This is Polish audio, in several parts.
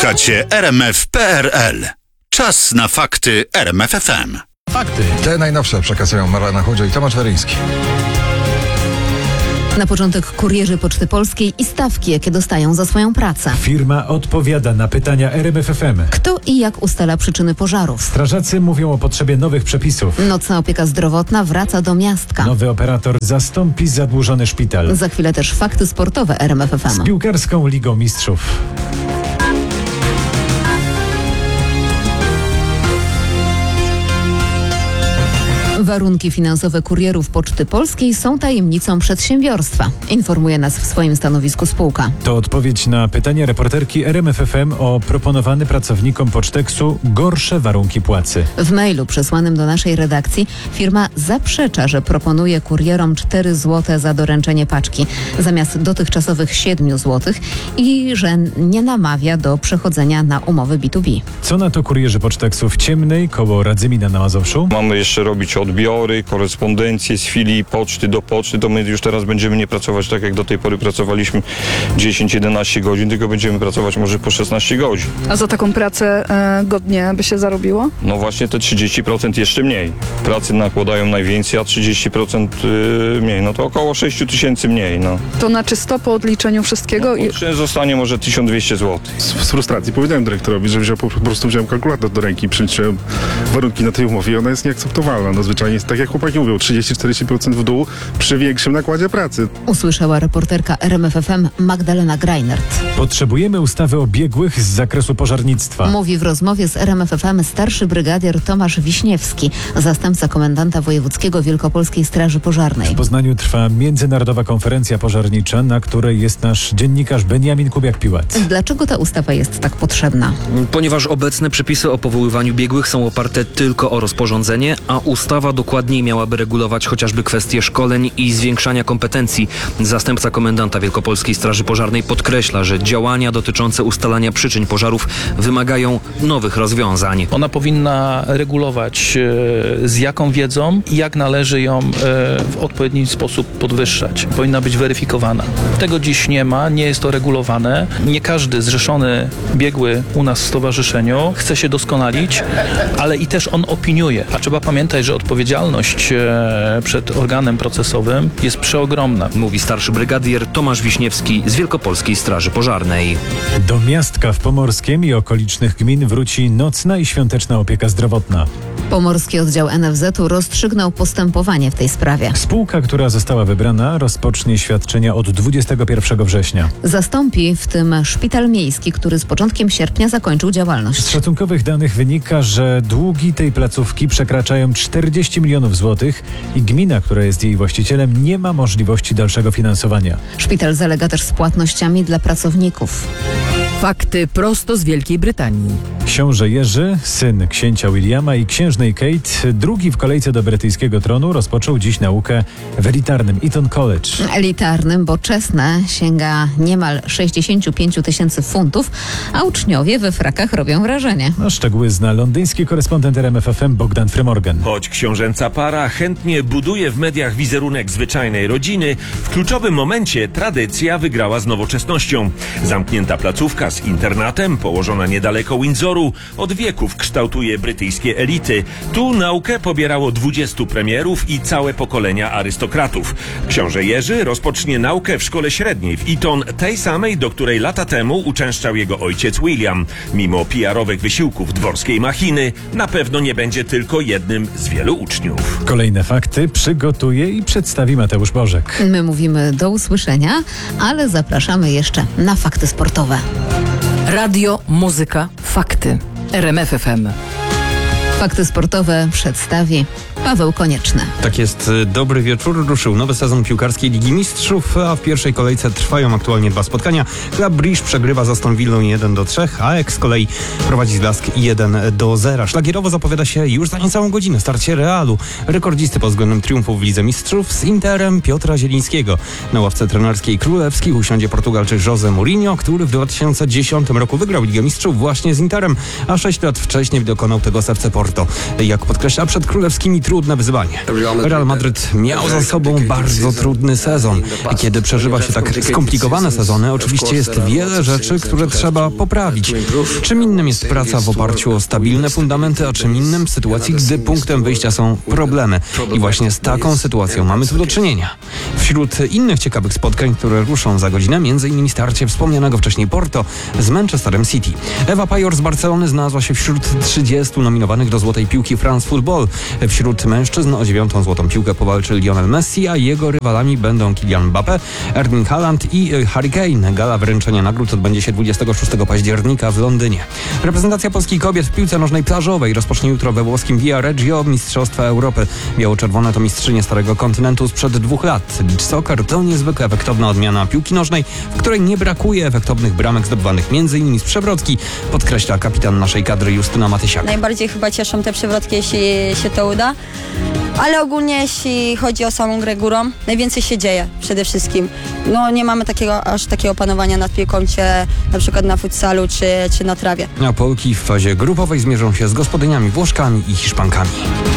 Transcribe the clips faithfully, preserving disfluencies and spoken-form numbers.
Słuchacie R M F kropka P R L. Czas na fakty R M F F M. Fakty. Te najnowsze przekazują Marlena Chudzio i Tomasz Weryński. Na początek kurierzy Poczty Polskiej i stawki, jakie dostają za swoją pracę. Firma odpowiada na pytania R M F F M. Kto i jak ustala przyczyny pożarów? Strażacy mówią o potrzebie nowych przepisów. Nocna opieka zdrowotna wraca do miastka. Nowy operator zastąpi zadłużony szpital. Za chwilę też fakty sportowe R M F F M. Z piłkarską Ligą Mistrzów. Warunki finansowe kurierów Poczty Polskiej są tajemnicą przedsiębiorstwa. Informuje nas w swoim stanowisku spółka. To odpowiedź na pytania reporterki R M F F M o proponowane pracownikom Poczteksu gorsze warunki płacy. W mailu przesłanym do naszej redakcji firma zaprzecza, że proponuje kurierom cztery złote za doręczenie paczki zamiast dotychczasowych siedem złotych i że nie namawia do przechodzenia na umowy B dwa B. Co na to kurierzy Poczteksu w Ciemnej koło Radzymina na Mazowszu? Mamy jeszcze robić odbiory, korespondencje z filii poczty do poczty, to my już teraz będziemy nie pracować tak jak do tej pory pracowaliśmy dziesięć jedenaście godzin, tylko będziemy pracować może po szesnaście godzin. A za taką pracę e, godnie by się zarobiło? No właśnie te trzydzieści procent jeszcze mniej. Pracy nakładają najwięcej, a trzydzieści procent yy, mniej, no to około sześć tysięcy mniej. No. To na czysto po odliczeniu wszystkiego? No, i... zostanie może tysiąc dwieście złotych. Z, z frustracji powiedziałem dyrektorowi, że wziął, po prostu wziąłem kalkulator do ręki i przeliczyłem warunki na tej umowie i ona jest nieakceptowalna. No zwyczajnie jest tak jak chłopaki mówią, trzydzieści do czterdziestu procent w dół przy większym nakładzie pracy. Usłyszała reporterka R M F F M Magdalena Greinert. Potrzebujemy ustawy o biegłych z zakresu pożarnictwa. Mówi w rozmowie z R M F F M starszy brygadier Tomasz Wiśniewski, zastępca komendanta wojewódzkiego Wielkopolskiej Straży Pożarnej. W Poznaniu trwa międzynarodowa konferencja pożarnicza, na której jest nasz dziennikarz Beniamin Kubiak-Piłac. Dlaczego ta ustawa jest tak potrzebna? Ponieważ obecne przepisy o powoływaniu biegłych są oparte tylko o rozporządzenie, a ustawa dokładniej miałaby regulować chociażby kwestie szkoleń i zwiększania kompetencji. Zastępca komendanta Wielkopolskiej Straży Pożarnej podkreśla, że działania dotyczące ustalania przyczyn pożarów wymagają nowych rozwiązań. Ona powinna regulować e, z jaką wiedzą i jak należy ją e, w odpowiedni sposób podwyższać. Powinna być weryfikowana. Tego dziś nie ma, nie jest to regulowane. Nie każdy zrzeszony biegły u nas w stowarzyszeniu chce się doskonalić, ale i też on opiniuje. A trzeba pamiętać, że odpowiedzialność e, przed organem procesowym jest przeogromna. Mówi starszy brygadier Tomasz Wiśniewski z Wielkopolskiej Straży Pożarnej. Do Miastka w Pomorskiem i okolicznych gmin wróci nocna i świąteczna opieka zdrowotna. Pomorski oddział N F Z-u rozstrzygnął postępowanie w tej sprawie. Spółka, która została wybrana, rozpocznie świadczenia od dwudziestego pierwszego września. Zastąpi w tym szpital miejski, który z początkiem sierpnia zakończył działalność. Z szacunkowych danych wynika, że długi tej placówki przekraczają czterdzieści milionów złotych i gmina, która jest jej właścicielem, nie ma możliwości dalszego finansowania. Szpital zalega też z płatnościami dla pracowników. Fakty prosto z Wielkiej Brytanii. Książę Jerzy, syn księcia Williama i księżnej Kate, drugi w kolejce do brytyjskiego tronu, rozpoczął dziś naukę w elitarnym Eton College. Elitarnym, bo czesne sięga niemal sześćdziesiąt pięć tysięcy funtów, a uczniowie we frakach robią wrażenie. No, szczegóły zna londyński korespondent R M F F M Bogdan Frymorgan. Choć książęca para chętnie buduje w mediach wizerunek zwyczajnej rodziny, w kluczowym momencie tradycja wygrała z nowoczesnością. Zamknięta placówka z internatem, położona niedaleko Windsoru, od wieków kształtuje brytyjskie elity. Tu naukę pobierało dwudziestu premierów i całe pokolenia arystokratów. Książę Jerzy rozpocznie naukę w szkole średniej w Eton, tej samej, do której lata temu uczęszczał jego ojciec William. Mimo P R-owych wysiłków dworskiej machiny, na pewno nie będzie tylko jednym z wielu uczniów. Kolejne fakty przygotuje i przedstawi Mateusz Bożek. My mówimy do usłyszenia, ale zapraszamy jeszcze na fakty sportowe. Radio, muzyka, fakty. R M F F M. Fakty sportowe przedstawi Paweł Konieczny. Tak jest, dobry wieczór. Ruszył nowy sezon piłkarskiej Ligi Mistrzów, a w pierwszej kolejce trwają aktualnie dwa spotkania. Club Brugge przegrywa z Aston Villą jeden do trzech, a Ajax z kolei prowadzi z Lask jeden do zera. Szlagierowo zapowiada się już za niecałą godzinę starcie Realu, rekordzisty pod względem triumfów w Lidze Mistrzów, z Interem Piotra Zielińskiego. Na ławce trenerskiej królewskiej usiądzie Portugalczyk José Mourinho, który w dwa tysiące dziesiątym roku wygrał Ligę Mistrzów właśnie z Interem, a sześć lat wcześniej dokonał tego z F C Porto. Jak podkreśla, przed królewskimi trudami trudne wyzwanie. Real Madryt miał za sobą bardzo trudny sezon. I kiedy przeżywa się tak skomplikowane sezony, oczywiście jest wiele rzeczy, które trzeba poprawić. Czym innym jest praca w oparciu o stabilne fundamenty, a czym innym w sytuacji, gdy punktem wyjścia są problemy. I właśnie z taką sytuacją mamy tu do czynienia. Wśród innych ciekawych spotkań, które ruszą za godzinę, między innymi starcie wspomnianego wcześniej Porto z Manchesterem City. Ewa Pajor z Barcelony znalazła się wśród trzydziestu nominowanych do Złotej Piłki France Football. Wśród mężczyzn o dziewiątą złotą piłkę powalczy Lionel Messi, a jego rywalami będą Kylian Mbappé, Erling Haaland i Harry Kane. Gala wręczenia nagród odbędzie się dwudziestego szóstego października w Londynie. Reprezentacja Polski kobiet w piłce nożnej plażowej rozpocznie jutro we włoskim Via Reggio Mistrzostwa Europy. Biało-czerwone to mistrzynie Starego Kontynentu sprzed dwóch lat. Beach soccer to niezwykle efektowna odmiana piłki nożnej, w której nie brakuje efektownych bramek zdobywanych między innymi z przewrotki, podkreśla kapitan naszej kadry Justyna Matysiak. Najbardziej chyba cieszą te przewrotki, jeśli się to uda. Ale ogólnie jeśli chodzi o samą grę górą, najwięcej się dzieje przede wszystkim. No nie mamy takiego, aż takiego opanowania nad piłką, czy na przykład na futsalu, czy, czy na trawie. A Polki w fazie grupowej zmierzą się z gospodyniami Włoszkami i Hiszpankami.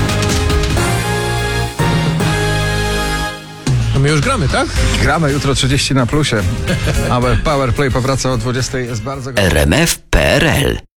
No my już gramy, tak? Gramy jutro trzydzieści na plusie. A Powerplay powraca o dwudziestej. Jest bardzo... R M F kropka P R L